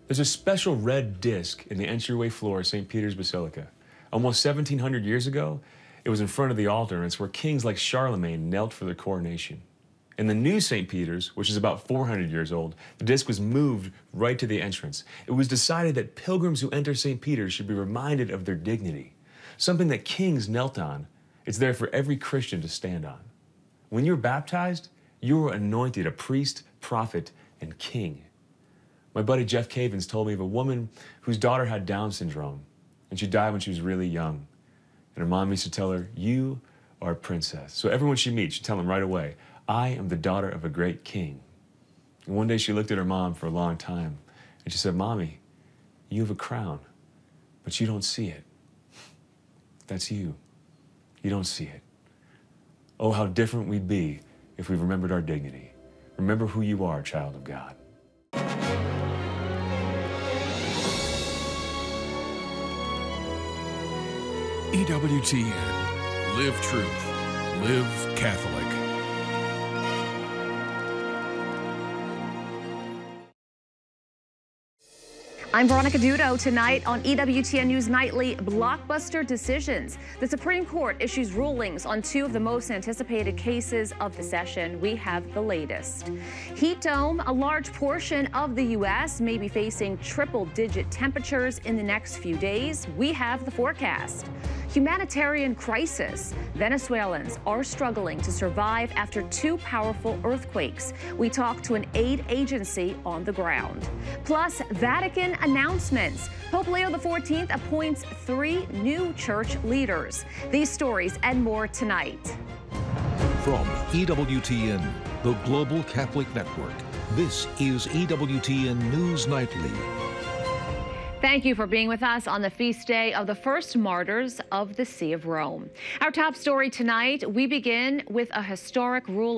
There's a special red disc in the entryway floor of St. Peter's Basilica. Almost 1,700 years ago, it was in front of the altar, and it's where kings like Charlemagne knelt for their coronation. In the new St. Peter's, which is about 400 years old, the disc was moved right to the entrance. It was decided that pilgrims who enter St. Peter's should be reminded of their dignity, something that kings knelt on. It's there for every Christian to stand on. When you're baptized, you are anointed a priest, prophet, and king. My buddy Jeff Cavins told me of a woman whose daughter had Down syndrome, and she died when she was really young. And her mom used to tell her, "You are a princess." So everyone she meets, she'd tell them right away, "I am the daughter of a great king." And one day she looked at her mom for a long time, and she said, "Mommy, you have a crown, but you don't see it. That's you. You don't see it." Oh, how different we'd be if we remembered our dignity. Remember who you are, child of God. EWTN. Live truth. Live Catholic. I'm Veronica Dudo. Tonight on EWTN News Nightly, blockbuster decisions. The Supreme Court issues rulings on two of the most anticipated cases of the session. We have the latest. Heat dome, a large portion of the U.S. may be facing triple-digit temperatures in the next few days. We have the forecast. Humanitarian crisis. Venezuelans are struggling to survive after two powerful earthquakes. We talk to an aid agency on the ground. Plus, Vatican announcements. Pope Leo XIV appoints 3 new church leaders. These stories and more tonight. From EWTN, the Global Catholic Network, this is EWTN News Nightly. Thank you for being with us on the feast day of the first martyrs of the See of Rome. Our top story tonight, we begin with a historic ruling.